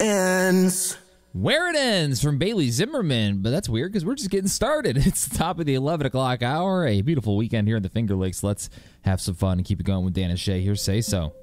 ends. Where it ends from Bailey Zimmerman, but that's weird because we're just getting started. It's the top of the 11 o'clock hour, a beautiful weekend here in the Finger Lakes. Let's have some fun and keep it going with Dan and Shay. Here, Say So.